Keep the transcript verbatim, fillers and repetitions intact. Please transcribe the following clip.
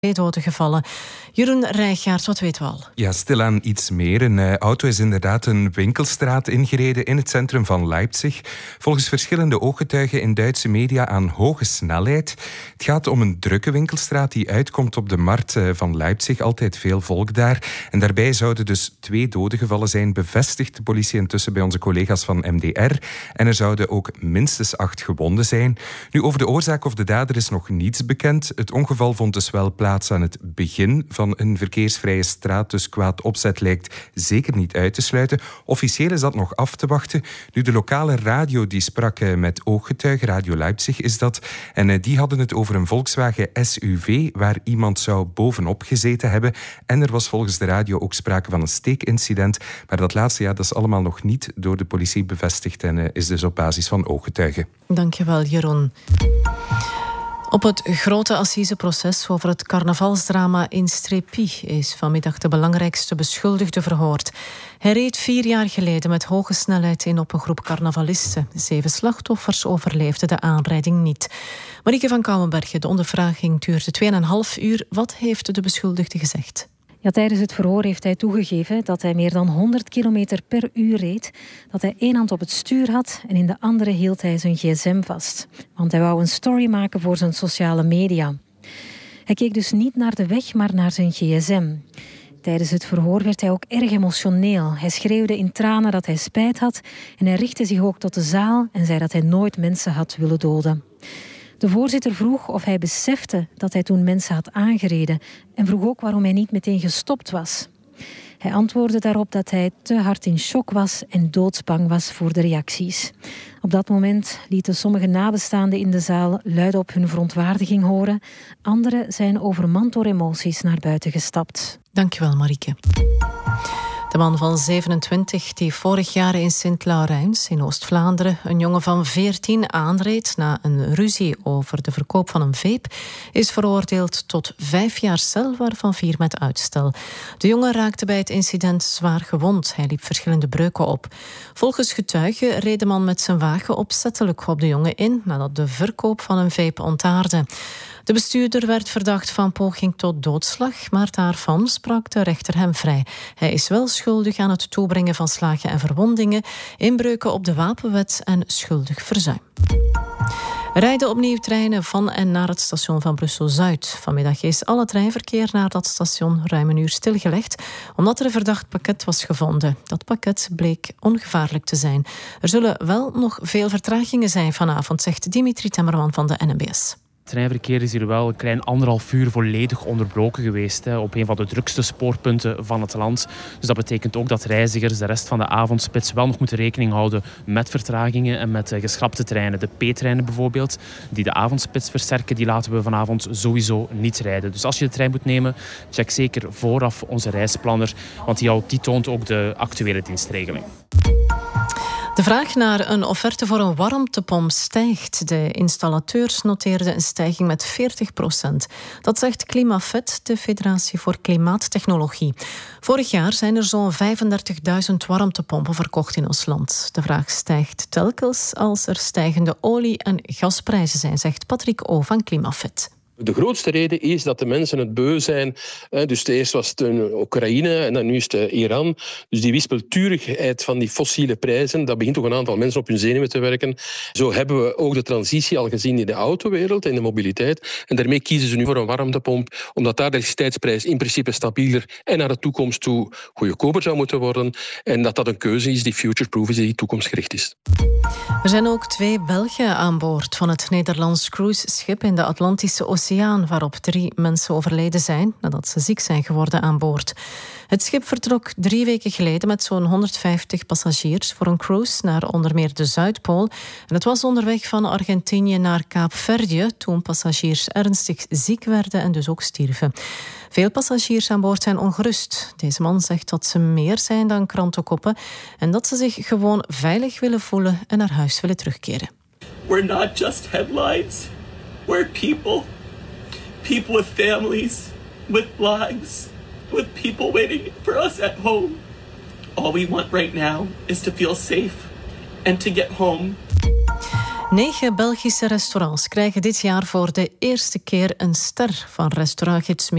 Twee doden gevallen. Jeroen Rijgaard, wat weten we al? Ja, stilaan iets meer. Een uh, auto is inderdaad een winkelstraat ingereden in het centrum van Leipzig. Volgens verschillende ooggetuigen in Duitse media aan hoge snelheid. Het gaat om een drukke winkelstraat die uitkomt op de markt uh, van Leipzig. Altijd veel volk daar. En daarbij zouden dus twee doden gevallen zijn, bevestigt de politie intussen bij onze collega's van M D R. En er zouden ook minstens acht gewonden zijn. Nu, over de oorzaak of de dader is nog niets bekend. Het ongeval vond dus wel plaats aan het begin van een verkeersvrije straat, dus kwaad opzet lijkt zeker niet uit te sluiten. Officieel is dat nog af te wachten. Nu, de lokale radio die sprak met ooggetuigen, Radio Leipzig is dat, en die hadden het over een Volkswagen S U V waar iemand zou bovenop gezeten hebben. En er was volgens de radio ook sprake van een steekincident, maar dat laatste, ja, dat is allemaal nog niet door de politie bevestigd en is dus op basis van ooggetuigen. Dankjewel, Jeroen. Op het grote assiseproces over het carnavalsdrama in Strépy is vanmiddag de belangrijkste beschuldigde verhoord. Hij reed vier jaar geleden met hoge snelheid in op een groep carnavalisten. Zeven slachtoffers overleefden de aanrijding niet. Marieke van Kouwenbergen, de ondervraging duurde tweeënhalf uur. Wat heeft de beschuldigde gezegd? Ja, tijdens het verhoor heeft hij toegegeven dat hij meer dan honderd kilometer per uur reed, dat hij één hand op het stuur had en in de andere hield hij zijn gsm vast. Want hij wou een story maken voor zijn sociale media. Hij keek dus niet naar de weg, maar naar zijn gsm. Tijdens het verhoor werd hij ook erg emotioneel. Hij schreeuwde in tranen dat hij spijt had en hij richtte zich ook tot de zaal en zei dat hij nooit mensen had willen doden. De voorzitter vroeg of hij besefte dat hij toen mensen had aangereden en vroeg ook waarom hij niet meteen gestopt was. Hij antwoordde daarop dat hij te hard in shock was en doodsbang was voor de reacties. Op dat moment lieten sommige nabestaanden in de zaal luidop hun verontwaardiging horen. Anderen zijn overmand door emoties naar buiten gestapt. Dankjewel, Marieke. De man van zevenentwintig die vorig jaar in Sint-Laurens in Oost-Vlaanderen een jongen van veertien aanreed na een ruzie over de verkoop van een vape, is veroordeeld tot vijf jaar cel, waarvan vier met uitstel. De jongen raakte bij het incident zwaar gewond. Hij liep verschillende breuken op. Volgens getuigen reed de man met zijn wagen opzettelijk op de jongen in nadat de verkoop van een vape ontaarde. De bestuurder werd verdacht van poging tot doodslag, maar daarvan sprak de rechter hem vrij. Hij is wel schuldig aan het toebrengen van slagen en verwondingen, inbreuken op de wapenwet en schuldig verzuim. Rijden opnieuw treinen van en naar het station van Brussel-Zuid. Vanmiddag is alle treinverkeer naar dat station ruim een uur stilgelegd, omdat er een verdacht pakket was gevonden. Dat pakket bleek ongevaarlijk te zijn. Er zullen wel nog veel vertragingen zijn vanavond, zegt Dimitri Temmerman van de N M B S. Het treinverkeer is hier wel een klein anderhalf uur volledig onderbroken geweest, hè, op een van de drukste spoorpunten van het land. Dus dat betekent ook dat reizigers de rest van de avondspits wel nog moeten rekening houden met vertragingen en met geschrapte treinen. De P-treinen bijvoorbeeld, die de avondspits versterken, die laten we vanavond sowieso niet rijden. Dus als je de trein moet nemen, check zeker vooraf onze reisplanner, want die, die toont ook de actuele dienstregeling. De vraag naar een offerte voor een warmtepomp stijgt. De installateurs noteerden een stijging met veertig procent. Dat zegt Klimafet, de Federatie voor Klimaattechnologie. Vorig jaar zijn er zo'n vijfendertigduizend warmtepompen verkocht in ons land. De vraag stijgt telkens als er stijgende olie- en gasprijzen zijn, zegt Patrick O. van Klimafet. De grootste reden is dat de mensen het beu zijn. Dus eerst was het Oekraïne en dan nu is het Iran. Dus die wispelturigheid van die fossiele prijzen, dat begint toch een aantal mensen op hun zenuwen te werken. Zo hebben we ook de transitie al gezien in de autowereld en de mobiliteit. En daarmee kiezen ze nu voor een warmtepomp, omdat daar de elektriciteitsprijs in principe stabieler en naar de toekomst toe goedkoper zou moeten worden. En dat dat een keuze is die future-proof is, die toekomstgericht is. Er zijn ook twee Belgen aan boord van het Nederlands cruiseschip in de Atlantische Oceaan, waarop drie mensen overleden zijn nadat ze ziek zijn geworden aan boord. Het schip vertrok drie weken geleden met zo'n honderdvijftig passagiers voor een cruise naar onder meer de Zuidpool. En het was onderweg van Argentinië naar Kaapverdië toen passagiers ernstig ziek werden en dus ook stierven. Veel passagiers aan boord zijn ongerust. Deze man zegt dat ze meer zijn dan krantenkoppen en dat ze zich gewoon veilig willen voelen en naar huis willen terugkeren. We're not just headlines. We're people. People with families, with lives, with people waiting for us at home. All we want right now is to feel safe and to get home. Negen Belgische restaurants krijgen dit jaar voor de eerste keer een ster van restaurantgids